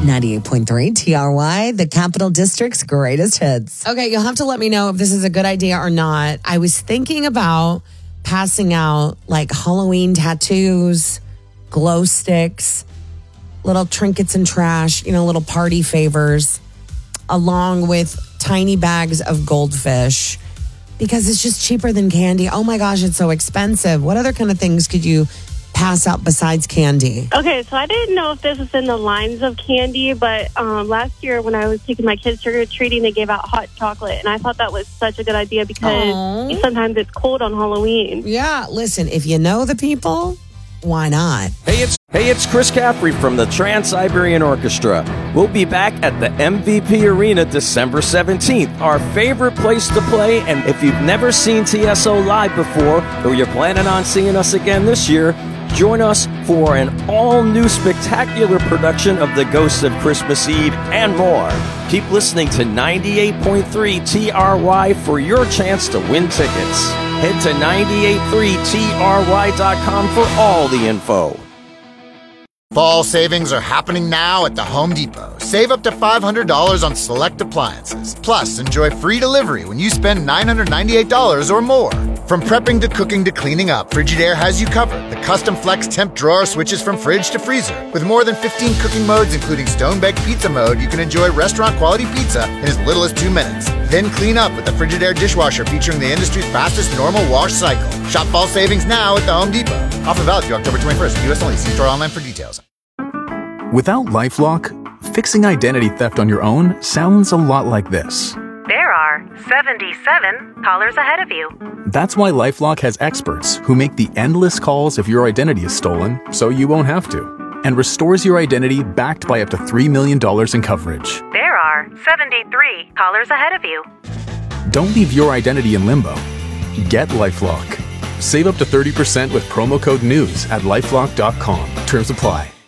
98.3 TRY, the Capital District's greatest hits. Okay, you'll have to let me know if this is a good idea or not. I was thinking about passing out like Halloween tattoos, glow sticks, little trinkets and trash, little party favors, along with tiny bags of goldfish, because it's just cheaper than candy. Oh my gosh, it's so expensive. What other kind of things could you pass out besides candy? Okay, so I didn't know if this was in the lines of candy, but last year when I was taking my kids trick-or-treating, they gave out hot chocolate, and I thought that was such a good idea because sometimes it's cold on Halloween. Yeah, listen, if you know the people, why not? Hey, it's Chris Caffrey from the Trans-Siberian Orchestra. We'll be back at the MVP Arena December 17th, our favorite place to play. And if you've never seen TSO live before, or you're planning on seeing us again this year, join us for an all-new spectacular production of The Ghosts of Christmas Eve and more. Keep listening to 98.3 TRY for your chance to win tickets. Head to 983try.com for all the info. Fall savings are happening now at the Home Depot. Save up to $500 on select appliances. Plus, enjoy free delivery when you spend $998 or more. From prepping to cooking to cleaning up, Frigidaire has you covered. The custom flex temp drawer switches from fridge to freezer. With more than 15 cooking modes, including stone-baked pizza mode, you can enjoy restaurant-quality pizza in as little as 2 minutes. Then clean up with the Frigidaire dishwasher featuring the industry's fastest normal wash cycle. Shop fall savings now at the Home Depot. Offer valid through October 21st. U.S. only. See store online for details. Without LifeLock, fixing identity theft on your own sounds a lot like this. There are 77 callers ahead of you. That's why LifeLock has experts who make the endless calls if your identity is stolen, so you won't have to, and restores your identity backed by up to $3 million in coverage. There are 73 callers ahead of you. Don't leave your identity in limbo. Get LifeLock. Save up to 30% with promo code NEWS at LifeLock.com. Terms apply.